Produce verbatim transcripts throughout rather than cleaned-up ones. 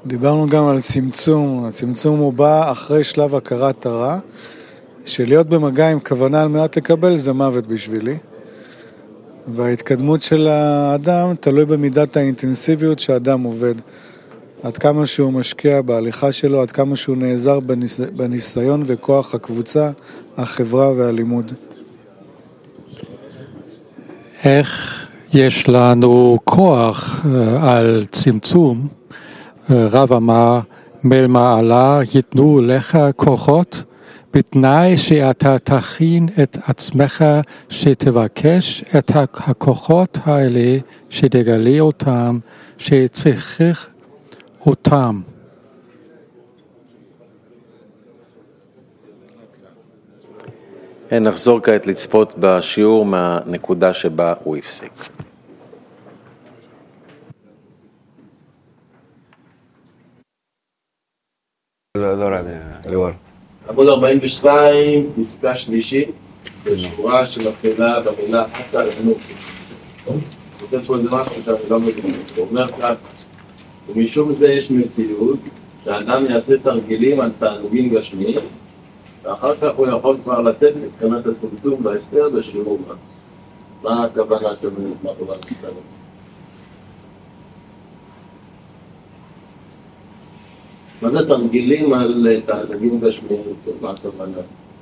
דיברנו גם על צמצום, הצמצום הוא בא אחרי שלב הכרת הרע, שלהיות במגע עם כוונה על מנת לקבל זה מוות בשבילי, וההתקדמות של האדם תלוי במידת האינטנסיביות שהאדם עובד, עד כמה שהוא משקיע בהליכה שלו, עד כמה שהוא נעזר בניס... בניסיון וכוח הקבוצה, החברה והלימוד. איך יש לנו כוח על צמצום? רב אמר, מלמעלה ייתנו לך כוחות, בתנאי שאתה תכין את עצמך שתבקש את הכוחות האלה, שתגלה אותם, שצריך אותם. נחזור כעת לצפות בשיעור מהנקודה שבה הוא הפסיק. לא, לא רע, ליאור. עמוד ארבעים ושתיים, פסקה שלישית, בשורה שמתחילה במילה חטא לחינוך. כותב פה איזה משהו שאני לא מבין. הוא אומר כך, ומשום זה יש מציאות שהאדם יעשה תרגילים על תענוגים גשמיים, ואחר כך הוא יכול כבר לצאת מבחינת הצמצום וההסתר בשיעור מה. מה הכוונה של מה טובה לכתנו? מה זה תרגילים על תענוגים גשמיים? מה הכוונה?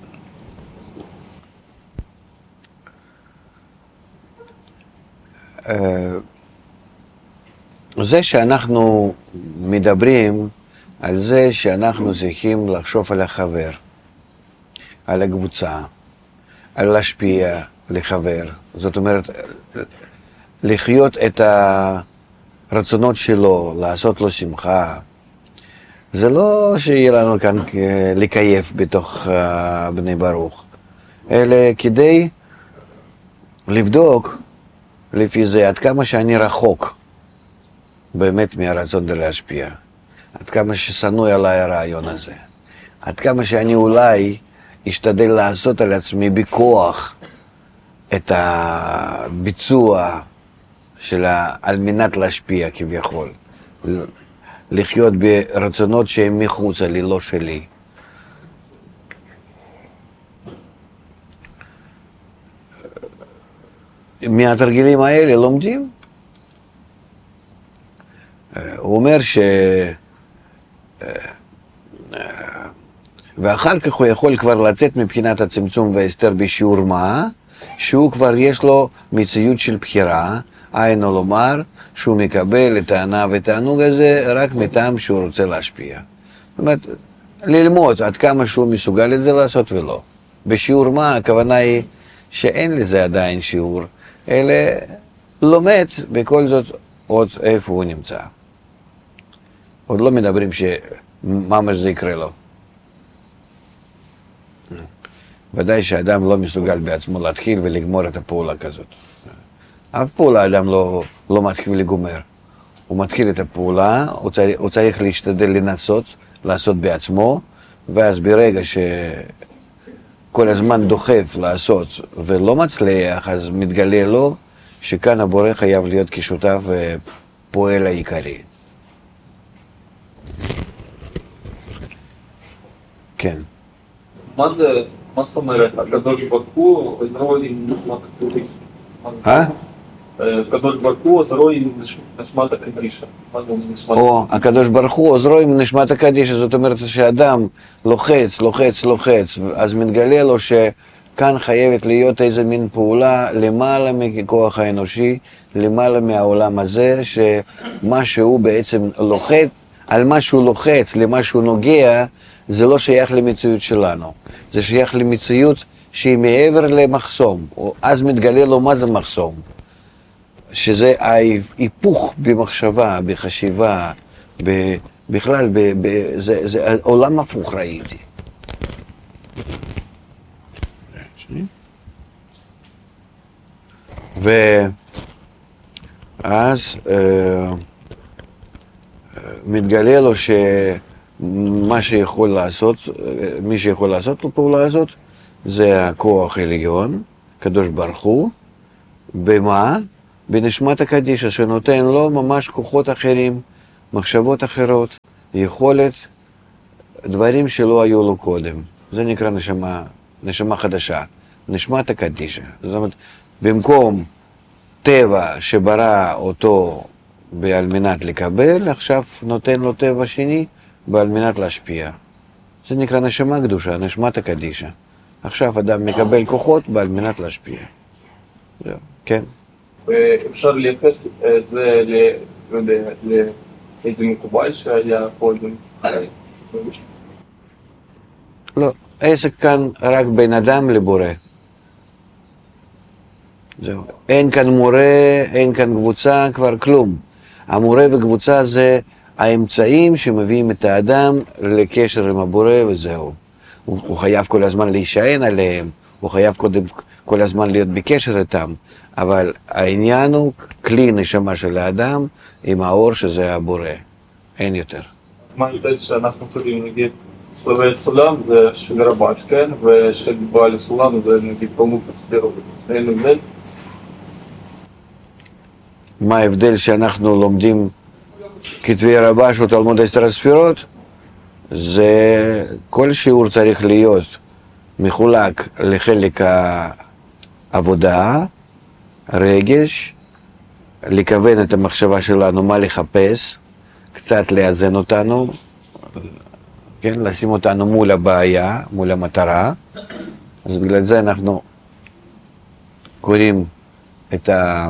זה שאנחנו מדברים על זה שאנחנו צריכים לחשוב על החבר, על הקבוצה, על להשפיע לחבר, זאת אומרת לחיות את הרצונות שלו, לעשות לו שמחה. זה לא שיהיה לנו כאן לקייף בתוך בני ברוך, אלא כדי לבדוק לפי זה עד כמה שאני רחוק באמת מהרצון להשפיע, עד כמה ששנוא עליי הרעיון הזה, עד כמה שאני אולי אשתדל לעשות על עצמי בכוח את הביצוע של על מנת להשפיע כביכול, לחיות ברצונות שהם מחוץ לי, לא שלי. מהתרגילים האלה לומדים. הוא אומר ש... ואחר כך הוא יכול כבר לצאת מבחינת הצמצום וההסתר בשיעור מה, שהוא כבר יש לו מציאות של בחירה, היינו לומר שהוא מקבל את הענה והתענוג הזה רק מטעם שהוא רוצה להשפיע. זאת אומרת, ללמוד עד כמה שהוא מסוגל את זה לעשות ולא. בשיעור מה הכוונה היא שאין לזה עדיין שיעור, אלא לומד בכל זאת עוד איפה הוא נמצא. עוד לא מדברים שממש זה יקרה לו. ודאי שהאדם לא מסוגל בעצמו להתחיל ולגמור את הפעולה כזאת. אף פעולה האדם לא, לא מתחיל ולגומר. הוא מתחיל את הפעולה, הוא צריך, הוא צריך להשתדל לנסות, לעשות בעצמו, ואז ברגע שכל הזמן דוחף לעשות ולא מצליח, אז מתגלה לו שכאן הבורא חייב להיות כשותף ופועל העיקרי. כן. מה זה, מה זאת אומרת? הקדוש ברוך הוא עוזרו עם נשמת הקדישה. אה? הקדוש ברוך הוא עוזרו עם נשמת הקדישה. או, הקדוש ברוך הוא עוזרו עם נשמת הקדישה, זאת אומרת שאדם לוחץ, לוחץ, לוחץ, אז מתגלה לו שכאן חייבת להיות איזה מין פעולה למעלה מכוח האנושי, למעלה מהעולם הזה, שמה שהוא בעצם לוחץ, על מה שהוא לוחץ, למה שהוא נוגע, זה לא שייך למציאות שלנו, זה שייך למציאות שהיא מעבר למחסום, אז מתגלה לו מה זה מחסום, שזה ההיפוך במחשבה, בחשיבה, בכלל, זה, זה עולם הפוך ראיתי. ואז מתגלה לו ש... מה שיכול לעשות, מי שיכול לעשות לפעולה הזאת, זה הכוח העליון, קדוש ברוך הוא, במה? בנשמת הקדישה, שנותן לו ממש כוחות אחרים, מחשבות אחרות, יכולת, דברים שלא היו לו קודם. זה נקרא נשמה, נשמה חדשה, נשמת הקדישה. זאת אומרת, במקום טבע שברא אותו על מנת לקבל, עכשיו נותן לו טבע שני על מנת להשפיע. זה נקרא נשמה קדושה, נשמת הקדישה. עכשיו אדם מקבל כוחות על מנת להשפיע. זהו, כן. ואפשר לייחס זה לאיזה מקובל שהיה קודם? לא, העסק כאן רק בין אדם לבורא. זהו. אין כאן מורה, אין כאן קבוצה, כבר כלום. המורה וקבוצה זה האמצעים שמביאים את האדם לקשר עם הבורא וזהו. הוא, הוא חייב כל הזמן להישען עליהם, הוא חייב קודם, כל הזמן להיות בקשר איתם, אבל העניין הוא כלי נשמה של האדם עם האור שזה הבורא, אין יותר. מה ההבדל שאנחנו יכולים להגיד, שלבי סולם זה של רבש, כן? ושל בעל סולם זה נגיד כמות הספירות, אין הבדל? מה ההבדל שאנחנו לומדים כתבי רבש או תלמוד עשר הספירות? זה כל שיעור צריך להיות מחולק לחלק העבודה, רגש, לכוון את המחשבה שלנו מה לחפש, קצת לאזן אותנו, כן, לשים אותנו מול הבעיה, מול המטרה. אז בגלל זה אנחנו קוראים את ה...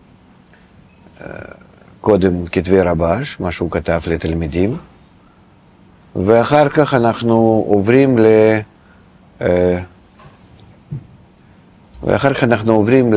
קודם כתבי רבש, מה שהוא כתב לתלמידים, ואחר כך אנחנו עוברים ל... ואחר כך אנחנו עוברים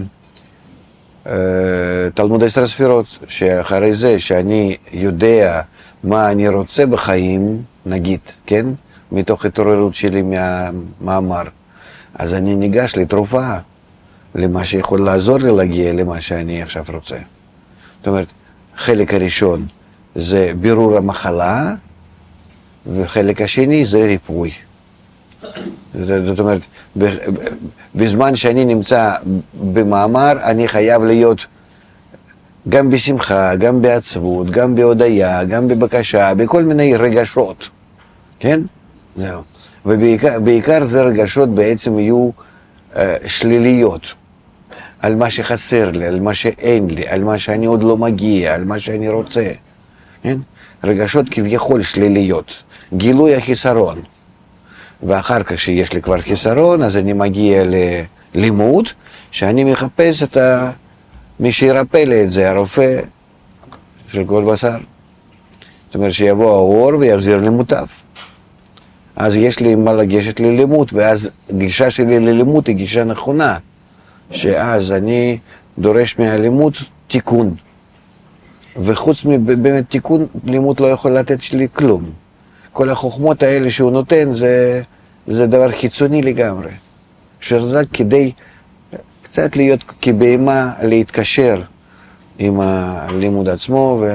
לתלמוד עשר הספירות, שאחרי זה שאני יודע מה אני רוצה בחיים, נגיד, כן? מתוך התעוררות שלי מהמאמר, אז אני ניגש לתרופה, למה שיכול לעזור לי להגיע למה שאני עכשיו רוצה. זאת אומרת, חלק הראשון זה בירור המחלה, וחלק השני זה ריפוי. זאת אומרת, בזמן שאני נמצא במאמר, אני חייב להיות גם בשמחה, גם בעצבות, גם בהודיה, גם בבקשה, בכל מיני רגשות, כן? זהו. ובעיקר זה רגשות בעצם יהיו uh, שליליות. על מה שחסר לי, על מה שאין לי, על מה שאני עוד לא מגיע, על מה שאני רוצה. כן? רגשות כביכול שליליות, גילוי החיסרון. ואחר כך שיש לי כבר חיסרון, אז אני מגיע ללימוד, שאני מחפש את ה... מי שירפא לי את זה, הרופא של כל בשר. זאת אומרת שיבוא האור ויחזיר לי מוטב. אז יש לי מה לגשת ללימוד, ואז גישה שלי ללימוד היא גישה נכונה. שאז אני דורש מהלימוד תיקון. וחוץ מבאמת תיקון, לימוד לא יכול לתת לי כלום. כל החוכמות האלה שהוא נותן זה, זה דבר חיצוני לגמרי. שרק כדי קצת להיות כבהמה להתקשר עם הלימוד עצמו, ו...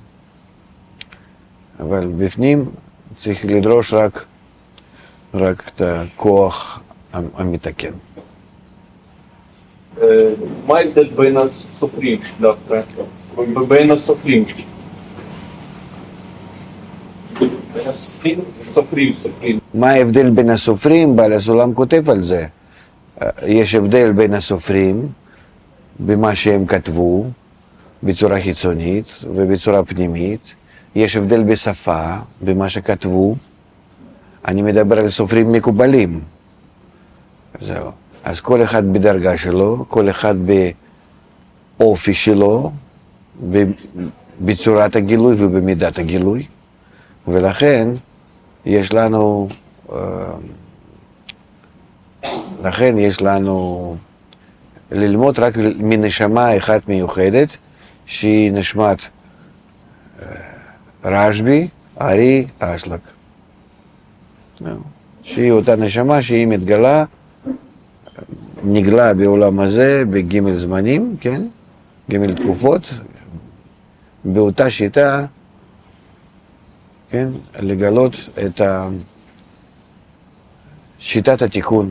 אבל בפנים צריך לדרוש רק, רק את הכוח המתקן. מה ההבדל בין הסופרים דווקא? בין הסופרים? בין הסופרים? סופרים, סופרים. מה ההבדל בין הסופרים? בעל הסולם כותב על זה. יש הבדל בין הסופרים במה שהם כתבו בצורה חיצונית ובצורה פנימית. יש הבדל בשפה, במה שכתבו. אני מדבר על סופרים מקובלים. זהו. אז כל אחד בדרגה שלו, כל אחד באופי שלו, בצורת הגילוי ובמידת הגילוי. ולכן יש לנו, לכן יש לנו ללמוד רק מנשמה אחת מיוחדת, שהיא נשמת רשב"י, ארי, אשלג. שהיא אותה נשמה שהיא מתגלה, נגלה בעולם הזה בג' זמנים, כן? ג' תקופות, באותה שיטה, כן? לגלות את ה... שיטת התיקון.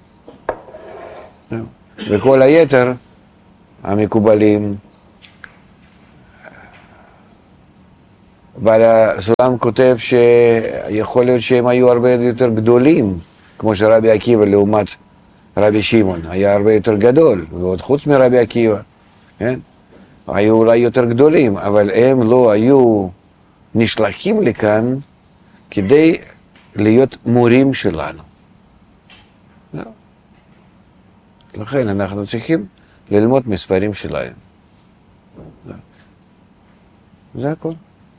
וכל היתר, המקובלים, אבל הסולם כותב שיכול להיות שהם היו הרבה יותר גדולים, כמו שרבי עקיבא לעומת רבי שמעון, היה הרבה יותר גדול, ועוד חוץ מרבי עקיבא, כן? היו אולי יותר גדולים, אבל הם לא היו נשלחים לכאן כדי להיות מורים שלנו. לא. לכן אנחנו צריכים ללמוד מספרים שלהם. לא. זה הכל.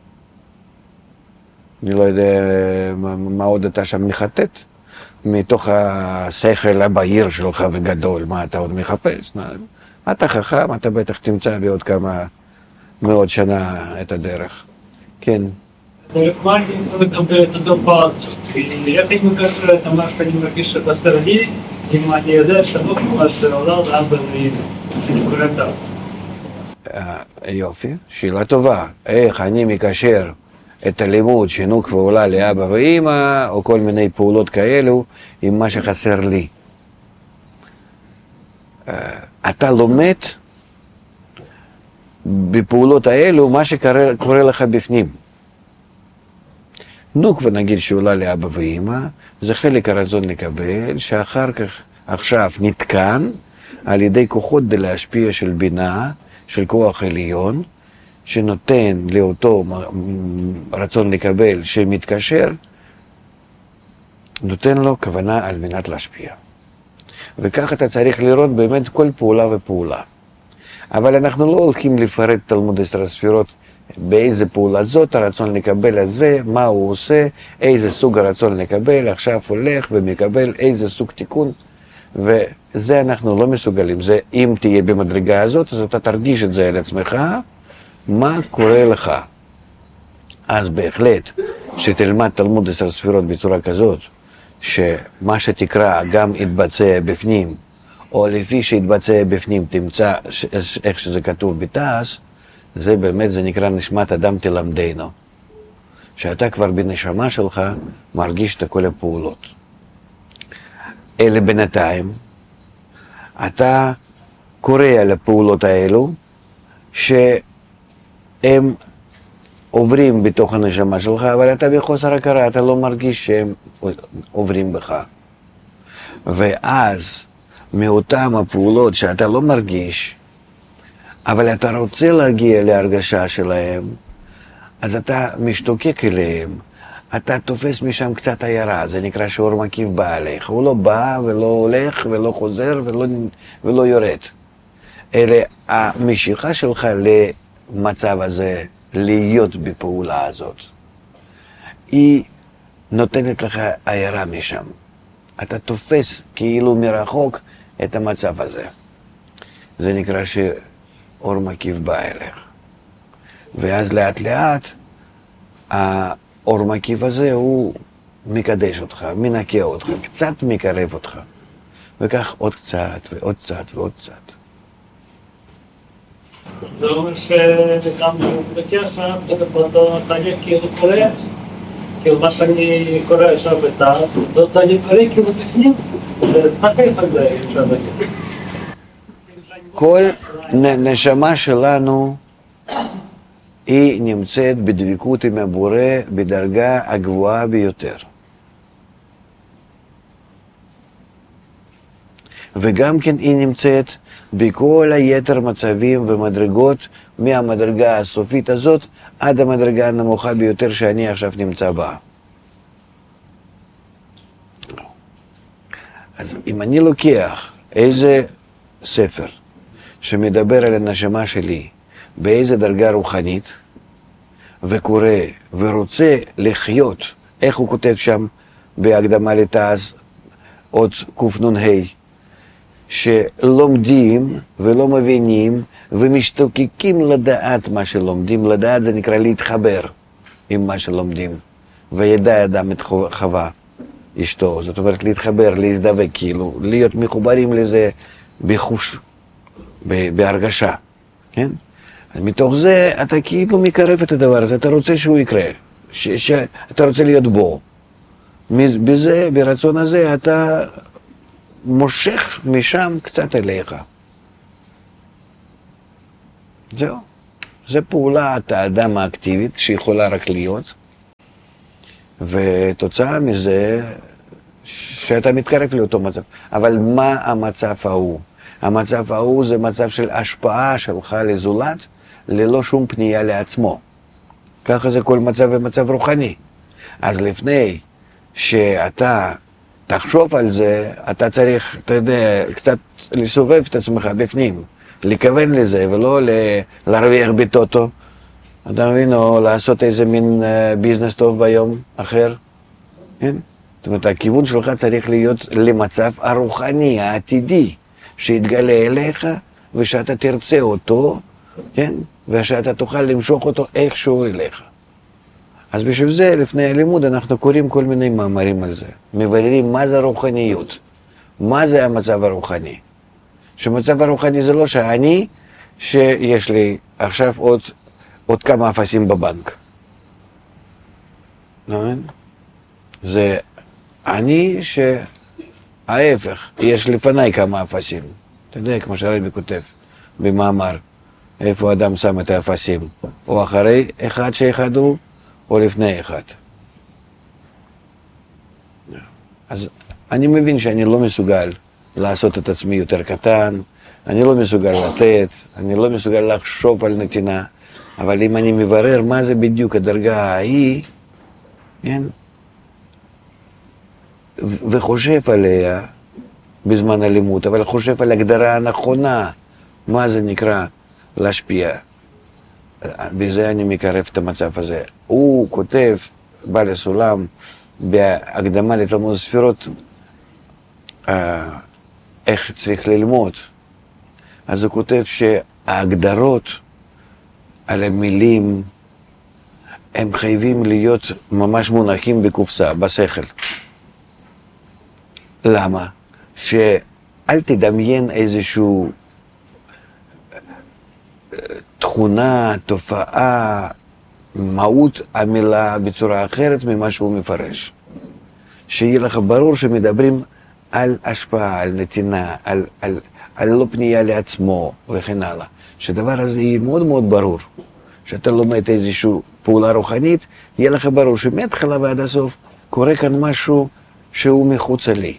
אני לא יודע מה, מה עוד אתה שם מחטט, מתוך השכל הבהיר שלך וגדול, מה אתה עוד מחפש? אתה חכם, אתה בטח תמצא בעוד כמה מאות שנה את הדרך. כן. Маркетинг это допад. И я так кажется, это наш понимание, что это стратегия, и мы не знаем, что мы можем сделать, а бы не курортал. יופי, שאלה טובה. איך אני מקשר את הלימוד שינוק ועולה לאבא ואמא, או כל מיני פעולות כאלו, עם מה שחסר לי. אתה לומד בפעולות האלו מה שקורה לך בפנים. נוקבה נגיד שעולה לאבא ואמא, זה חלק הרצון לקבל, שאחר כך עכשיו נתקן על ידי כוחות כדי להשפיע של בינה, של כוח עליון, שנותן לאותו רצון לקבל שמתקשר, נותן לו כוונה על מנת להשפיע. וכך אתה צריך לראות באמת כל פעולה ופעולה. אבל אנחנו לא הולכים לפרט תלמוד עשר הספירות באיזה פעולה זאת, הרצון לקבל הזה, מה הוא עושה, איזה סוג הרצון לקבל, עכשיו הולך ומקבל איזה סוג תיקון, וזה אנחנו לא מסוגלים. זה אם תהיה במדרגה הזאת, אז אתה תרגיש את זה על עצמך, מה קורה לך. אז בהחלט, שתלמד תלמוד עשר ספירות בצורה כזאת, שמה שתקרא גם יתבצע בפנים, או לפי שיתבצע בפנים תמצא איך שזה כתוב בתעש, זה באמת, זה נקרא נשמת אדם תלמדנו. שאתה כבר בנשמה שלך מרגיש את כל הפעולות. אלה בינתיים, אתה קורא על הפעולות האלו, שהם עוברים בתוך הנשמה שלך, אבל אתה בחוסר הכרה, אתה לא מרגיש שהם עוברים בך. ואז, מאותם הפעולות שאתה לא מרגיש, אבל אתה רוצה להגיע להרגשה שלהם, אז אתה משתוקק אליהם, אתה תופס משם קצת עיירה, זה נקרא שאור מקיף בא עליך. הוא לא בא ולא הולך ולא חוזר ולא, ולא יורד. אלא המשיכה שלך למצב הזה, להיות בפעולה הזאת, היא נותנת לך עיירה משם. אתה תופס כאילו מרחוק את המצב הזה. זה נקרא שאור מקיף בא אליך. ואז לאט לאט, האור מקיף הזה הוא מקדש אותך, מנקה אותך, קצת מקרב אותך. וכך עוד קצת ועוד קצת ועוד קצת. זה אומר שגם בדקי עכשיו, זה באותו תהליך כאילו קורה, כאילו מה שאני קורא עכשיו בתא, אותו תהליך קורה כאילו בפנים, ותחכה לך זה אפשר להגיד. כל נשמה שלנו היא נמצאת בדבקות עם הבורא בדרגה הגבוהה ביותר. וגם כן היא נמצאת בכל היתר מצבים ומדרגות מהמדרגה הסופית הזאת עד המדרגה הנמוכה ביותר שאני עכשיו נמצא בה. אז אם אני לוקח איזה ספר שמדבר על הנשמה שלי באיזה דרגה רוחנית וקורא ורוצה לחיות, איך הוא כותב שם בהקדמה לתעש עוד קנ"ה, שלומדים ולא מבינים ומשתוקקים לדעת מה שלומדים. לדעת זה נקרא להתחבר עם מה שלומדים. וידע אדם את חווה אשתו, זאת אומרת להתחבר, להזדבק, כאילו להיות מחוברים לזה בחוש, בהרגשה, כן? מתוך זה אתה כאילו מקרב את הדבר הזה, אתה רוצה שהוא יקרה, ש- שאתה רוצה להיות בו. בזה, ברצון הזה, אתה מושך משם קצת אליך. זהו. זה פעולת האדם האקטיבית שיכולה רק להיות, ותוצאה מזה שאתה מתקרב לאותו מצב. אבל מה המצב ההוא? המצב ההוא זה מצב של השפעה שלך לזולת, ללא שום פנייה לעצמו. ככה זה כל מצב ומצב רוחני. אז לפני שאתה תחשוב על זה, אתה צריך, אתה יודע, קצת לסובב את עצמך בפנים, לכוון לזה, ולא להרוויח בטוטו, אתה מבין, או לעשות איזה מין ביזנס טוב ביום אחר. כן? זאת אומרת, הכיוון שלך צריך להיות למצב הרוחני, העתידי, שיתגלה אליך, ושאתה תרצה אותו, כן? ושאתה תוכל למשוך אותו איכשהו אליך. אז בשביל זה, לפני הלימוד, אנחנו קוראים כל מיני מאמרים על זה. מבררים מה זה רוחניות, מה זה המצב הרוחני. שמצב הרוחני זה לא שאני, שיש לי עכשיו עוד, עוד כמה אפסים בבנק. נכון? זה אני שההפך, יש לפניי כמה אפסים. אתה יודע, כמו שהרבי כותב במאמר, איפה אדם שם את האפסים, או אחרי אחד שאחד הוא, או לפני אחד. אז אני מבין שאני לא מסוגל לעשות את עצמי יותר קטן, אני לא מסוגל לתת, אני לא מסוגל לחשוב על נתינה, אבל אם אני מברר מה זה בדיוק הדרגה ההיא, כן? וחושב עליה בזמן הלימוד, אבל חושב על הגדרה הנכונה, מה זה נקרא להשפיע. בזה אני מקרב את המצב הזה. הוא כותב, בעל הסולם, בהקדמה לתלמוד ספירות, איך צריך ללמוד. אז הוא כותב שההגדרות על המילים, הם חייבים להיות ממש מונחים בקופסה, בשכל. למה? שאל תדמיין איזשהו תכונה, תופעה, מהות המילה בצורה אחרת ממה שהוא מפרש. שיהיה לך ברור שמדברים על השפעה, על נתינה, על, על, על לא פנייה לעצמו וכן הלאה. שדבר הזה יהיה מאוד מאוד ברור. שאתה לומד איזושהי פעולה רוחנית, יהיה לך ברור שמהתחלה ועד הסוף קורה כאן משהו שהוא מחוץ לי.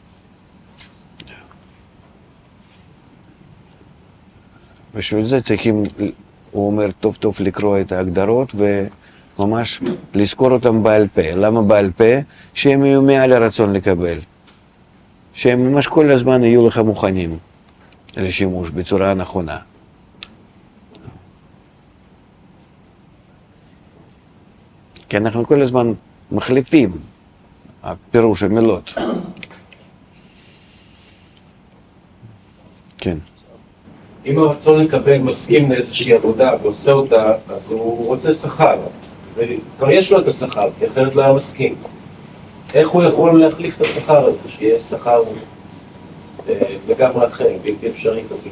בשביל זה צריכים, הוא אומר, טוב טוב לקרוא את ההגדרות וממש לזכור אותם בעל פה. למה בעל פה? שהם יהיו מעל הרצון לקבל. שהם ממש כל הזמן יהיו לך מוכנים לשימוש בצורה הנכונה. כי אנחנו כל הזמן מחליפים הפירוש המילות. כן. אם הרצון לקבל מסכים לאיזושהי עבודה ועושה אותה, אז הוא רוצה שכר. וכבר יש לו את השכר, כי אחרת לא היה מסכים. איך הוא יכול להחליף את השכר הזה, שיהיה שכר לגמרי אחר, בלתי אפשרי כזה?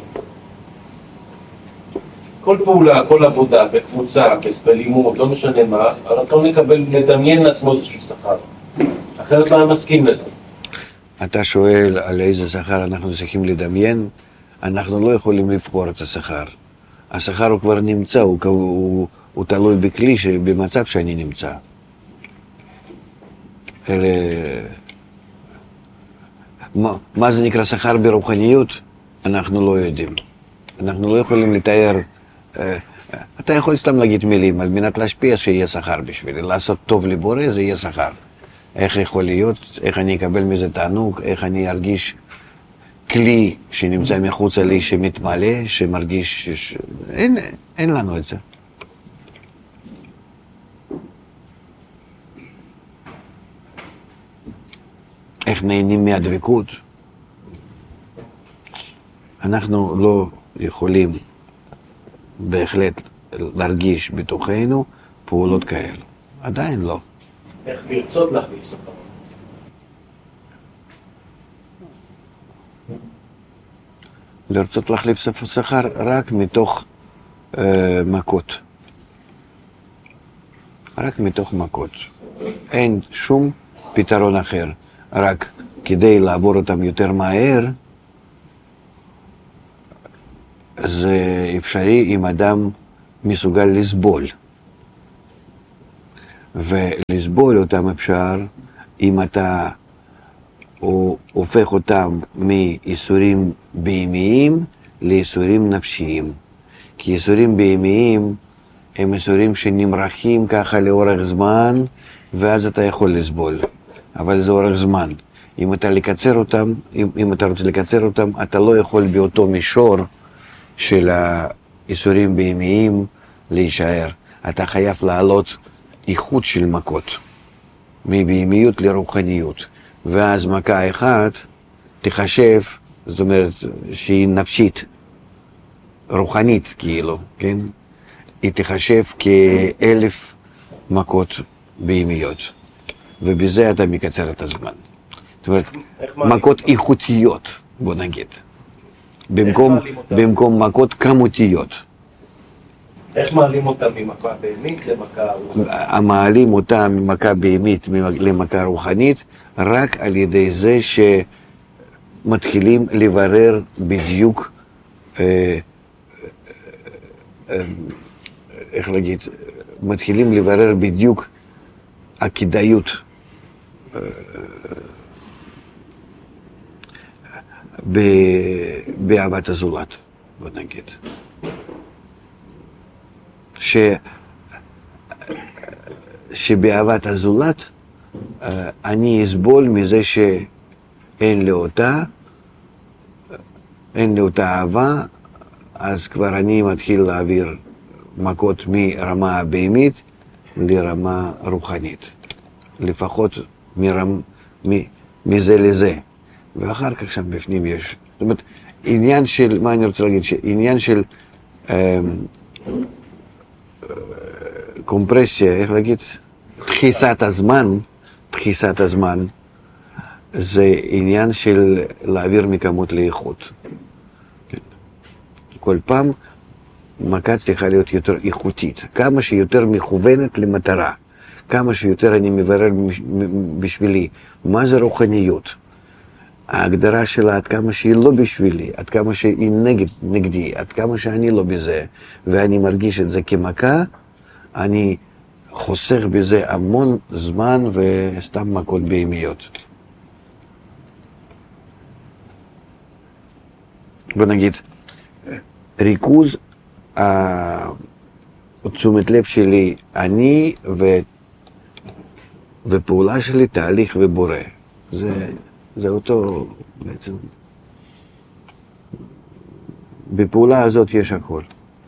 כל פעולה, כל עבודה, בקבוצה, בלימוד, לא משנה מה, הרצון לקבל, לדמיין לעצמו איזשהו שכר. אחרת לא היה מסכים לזה. אתה שואל על איזה שכר אנחנו צריכים לדמיין, אנחנו לא יכולים לבחור את השכר. השכר הוא כבר נמצא, הוא, הוא, הוא, הוא תלוי בכלי במצב שאני נמצא. אלה... מה, מה זה נקרא שכר ברוחניות? אנחנו לא יודעים. אנחנו לא יכולים לתאר... אתה יכול סתם להגיד מילים על מנת להשפיע שיהיה שכר בשבילי. לעשות טוב לבורא זה יהיה שכר. איך יכול להיות, איך אני אקבל מזה תענוג, איך אני ארגיש כלי שנמצא מחוץ לי שמתמלא, שמרגיש... ש... אין, אין לנו את זה. איך נהנים מהדבקות? אנחנו לא יכולים בהחלט להרגיש בתוכנו פעולות כאלה. עדיין לא. איך לרצות להחליף שכר? לרצות להחליף שכר רק מתוך אה, מכות. רק מתוך מכות. אין שום פתרון אחר. רק כדי לעבור אותם יותר מהר, זה אפשרי אם אדם מסוגל לסבול. ולסבול אותם אפשר אם אתה הופך אותם מייסורים בהמיים לייסורים נפשיים. כי ייסורים בהמיים הם ייסורים שנמרחים ככה לאורך זמן, ואז אתה יכול לסבול. אבל זה אורך זמן. אם אתה לקצר אותם, אם, אם אתה רוצה לקצר אותם, אתה לא יכול באותו מישור של הייסורים בהמיים להישאר. אתה חייב לעלות איכות של מכות, מבהמיות לרוחניות. ואז מכה אחת תחשב, זאת אומרת שהיא נפשית, רוחנית כאילו, כן? היא תחשב כאלף מכות בהמיות. ובזה אתה מקצר את הזמן. זאת אומרת, מכות איכותיות, בוא נגיד. במקום, במקום מכות כמותיות. איך מעלים אותם ממכה בהמית למכה רוחנית? מעלים אותם ממכה בהמית למכה רוחנית רק על ידי זה שמתחילים לברר בדיוק, אה, אה, איך להגיד, מתחילים לברר בדיוק הכדאיות אה, באהבת הזולת, בוא נגיד. ש... שבאהבת הזולת אני אסבול מזה שאין לי אותה, אין לי אותה אהבה, אז כבר אני מתחיל להעביר מכות מרמה הבהמית לרמה רוחנית. לפחות מרמ... מ... מזה לזה. ואחר כך שם בפנים יש. זאת אומרת, עניין של, מה אני רוצה להגיד? עניין של אה, קומפרסיה, איך להגיד? דחיסת הזמן, דחיסת הזמן, זה עניין של להעביר מכמות לאיכות. כל פעם מכה צריכה להיות יותר איכותית, כמה שיותר מכוונת למטרה, כמה שיותר אני מברר בשבילי, מה זה רוחניות? ההגדרה שלה עד כמה שהיא לא בשבילי, עד כמה שהיא נגד, נגדי, עד כמה שאני לא בזה, ואני מרגיש את זה כמכה, אני חוסך בזה המון זמן וסתם מכות בהמיות. בוא נגיד, ריכוז תשומת לב שלי, אני ו... ופעולה שלי, תהליך ובורא. זה, זה אותו בעצם. בפעולה הזאת יש הכל.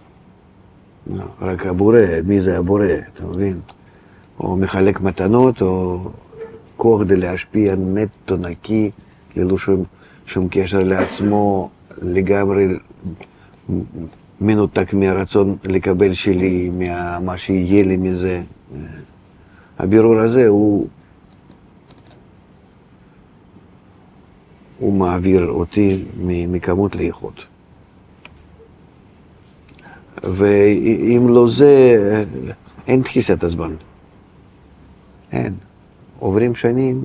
רק הבורא, מי זה הבורא, אתה מבין? או מחלק מתנות, או כוח כדי להשפיע נטו נקי, ללא שום, שום קשר לעצמו, לגמרי מנותק מהרצון לקבל שלי, מה שיהיה לי מזה. הבירור הזה הוא, הוא מעביר אותי מכמות לאיכות. ואם לא זה, אין דחיסת הזמן. אין. עוברים שנים,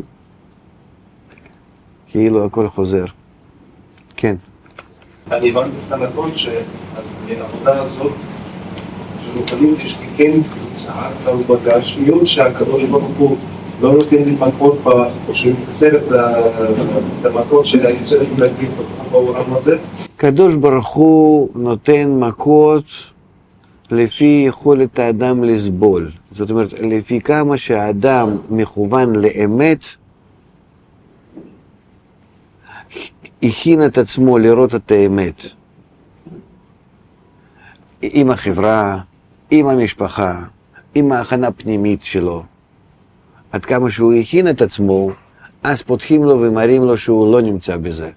כאילו הכל חוזר. כן. אני הבנתי את הנכון שאז העבודה הזאת, שנוכלים כשכן קבוצה, אבל בגשמיות שהקדוש ברוך הוא לא נותן לי מכות, או שהוא מקצר את המכות שאני צריך להגיד בעולם הזה. הקדוש ברוך הוא נותן מכות לפי יכולת האדם לסבול. זאת אומרת, לפי כמה שהאדם מכוון לאמת, הכין את עצמו לראות את האמת. עם החברה, עם המשפחה, עם ההכנה הפנימית שלו. עד כמה שהוא הכין את עצמו, אז פותחים לו ומראים לו שהוא לא נמצא בזה.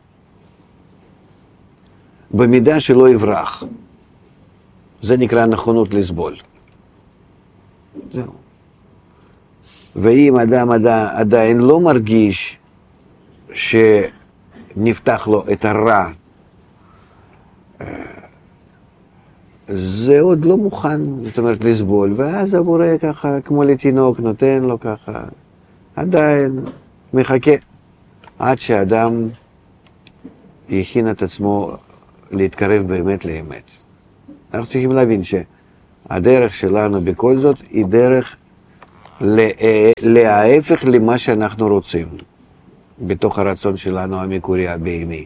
במידה שלא יברח. זה נקרא נכונות לסבול. זהו. ואם אדם עדיין לא מרגיש שנפתח לו את הרע, זה עוד לא מוכן, זאת אומרת, לסבול, ואז הבורא ככה, כמו לתינוק, נותן לו ככה, עדיין מחכה, עד שאדם יכין את עצמו להתקרב באמת לאמת. אנחנו צריכים להבין הדרך שלנו בכל זאת היא דרך להפך למה שאנחנו רוצים, בתוך הרצון שלנו המקורי הבהמי.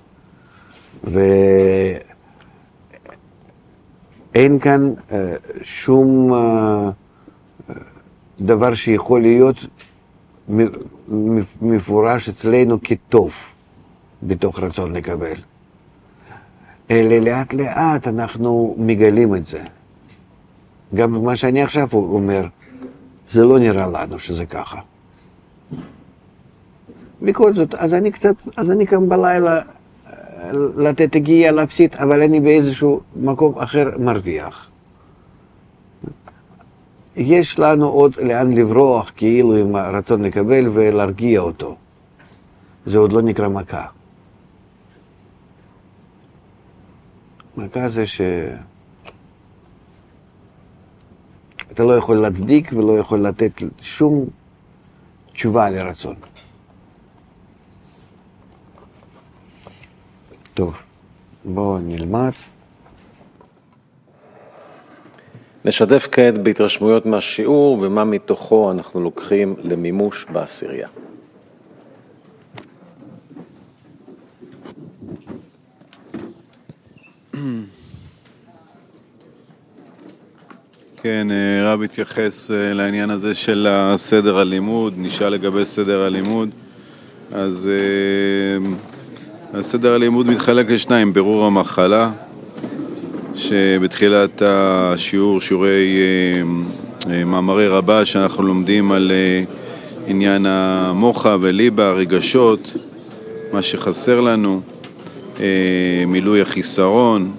ואין כאן שום דבר שיכול להיות מפורש אצלנו כטוב בתוך רצון לקבל. אלא לאט לאט אנחנו מגלים את זה. גם מה שאני עכשיו אומר, זה לא נראה לנו שזה ככה. בכל זאת, אז אני קצת, אז אני קם בלילה לתת הגיעה להפסיד, אבל אני באיזשהו מקום אחר מרוויח. יש לנו עוד לאן לברוח, כאילו עם הרצון לקבל ולהרגיע אותו. זה עוד לא נקרא מכה. מכה זה ש... אתה לא יכול להצדיק ולא יכול לתת שום תשובה לרצון. טוב, בואו נלמד. נשתף כעת בהתרשמויות מהשיעור ומה מתוכו אנחנו לוקחים למימוש בעשירייה. כן, רב התייחס לעניין הזה של סדר הלימוד, נשאל לגבי סדר הלימוד. אז הסדר הלימוד מתחלק לשניים, בירור המחלה, שבתחילת השיעור, שיעורי מאמרי רבה, שאנחנו לומדים על עניין המוחה וליבה, הרגשות, מה שחסר לנו, מילוי החיסרון,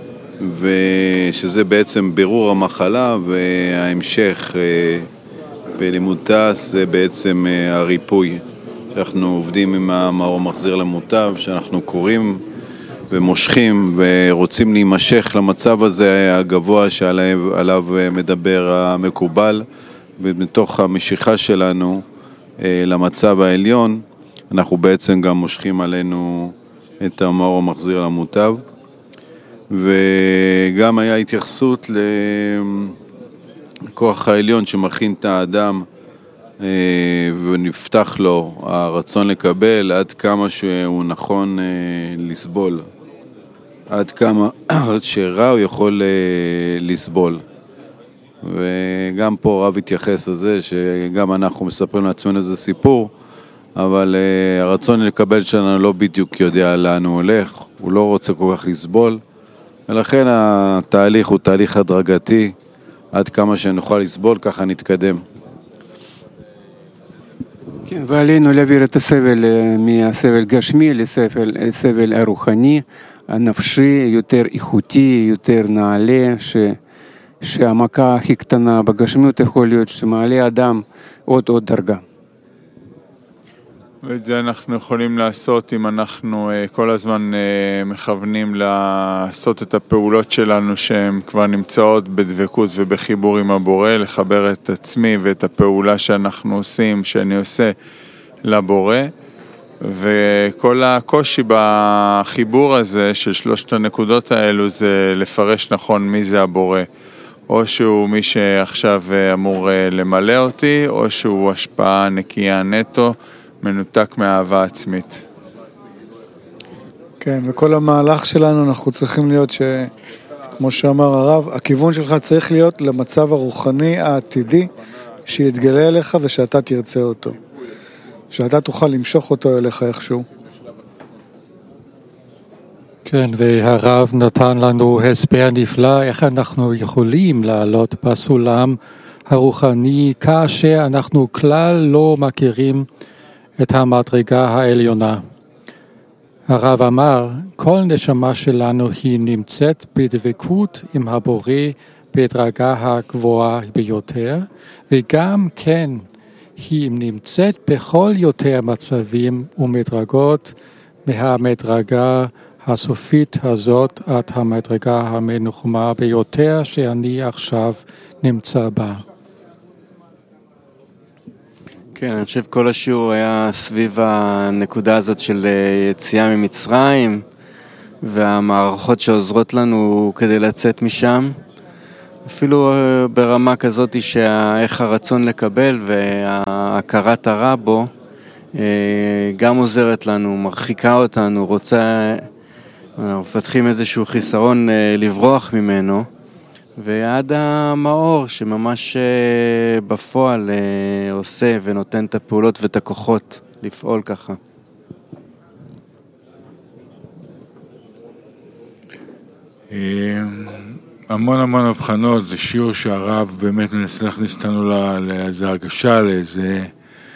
ושזה בעצם בירור המחלה, וההמשך בלימוד תעש זה בעצם הריפוי. שאנחנו עובדים עם המאור מחזיר למוטב, שאנחנו קוראים ומושכים ורוצים להימשך למצב הזה הגבוה שעליו מדבר המקובל, ובתוך המשיכה שלנו למצב העליון, אנחנו בעצם גם מושכים עלינו את המאור המחזיר למוטב. וגם היה התייחסות לכוח העליון שמכין את האדם ונפתח לו הרצון לקבל עד כמה שהוא נכון לסבול, עד כמה שרע הוא יכול לסבול. וגם פה רב התייחס לזה שגם אנחנו מספרים לעצמנו איזה סיפור, אבל הרצון לקבל שלנו לא בדיוק יודע לאן הוא הולך, הוא לא רוצה כל כך לסבול, ולכן התהליך הוא תהליך הדרגתי, עד כמה שנוכל לסבול ככה נתקדם. כן, ועלינו להעביר את הסבל מהסבל גשמי לסבל הרוחני, הנפשי, יותר איכותי, יותר נעלה, ש... שהמכה הכי קטנה בגשמיות יכול להיות שמעלה אדם עוד עוד דרגה. ואת זה אנחנו יכולים לעשות אם אנחנו כל הזמן מכוונים לעשות את הפעולות שלנו שהן כבר נמצאות בדבקות ובחיבור עם הבורא, לחבר את עצמי ואת הפעולה שאנחנו עושים, שאני עושה לבורא. וכל הקושי בחיבור הזה של שלושת הנקודות האלו זה לפרש נכון מי זה הבורא. או שהוא מי שעכשיו אמור למלא אותי, או שהוא השפעה נקייה נטו, מנותק מהאהבה עצמית. כן, וכל המהלך שלנו אנחנו צריכים להיות ש... כמו שאמר הרב, הכיוון שלך צריך להיות למצב הרוחני העתידי שיתגלה אליך ושאתה תרצה אותו. שאתה תוכל למשוך אותו אליך איכשהו. כן, והרב נתן לנו הסבר נפלא איך אנחנו יכולים לעלות בסולם הרוחני כאשר אנחנו כלל לא מכירים את המדרגה העליונה. הרב אמר, כל נשמה שלנו היא נמצאת בדבקות עם הבורא בדרגה הגבוהה ביותר, וגם כן היא נמצאת בכל יותר מצבים ומדרגות מהמדרגה הסופית הזאת עד המדרגה המנוחמה ביותר שאני עכשיו נמצא בה. כן, אני חושב כל השיעור היה סביב הנקודה הזאת של יציאה ממצרים והמערכות שעוזרות לנו כדי לצאת משם, אפילו ברמה כזאת שאיך הרצון לקבל וההכרת הרע בו גם עוזרת לנו, מרחיקה אותנו, רוצה, מפתחים איזשהו חיסרון לברוח ממנו, ועד המאור שממש בפועל עושה ונותן את הפעולות ואת הכוחות לפעול ככה. המון המון הבחנות, זה שיעור שהרב באמת מנסה להכניס אותנו לאיזו הרגשה, לאיזה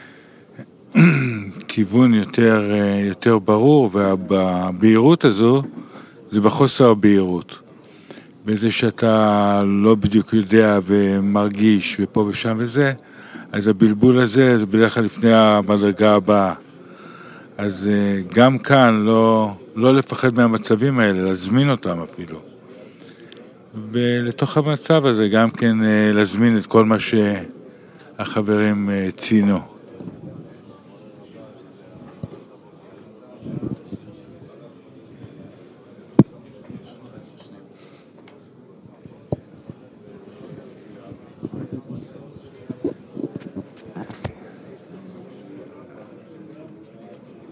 כיוון יותר, יותר ברור, והבהירות הזו זה בחוסר הבהירות. בזה שאתה לא בדיוק יודע ומרגיש ופה ושם וזה, אז הבלבול הזה זה בדרך כלל לפני המדרגה הבאה. אז גם כאן לא, לא לפחד מהמצבים האלה, להזמין אותם אפילו. ולתוך המצב הזה גם כן להזמין את כל מה שהחברים ציינו.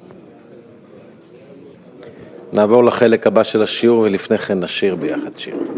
נעבור לחלק הבא של השיעור ולפני כן נשיר ביחד שיר.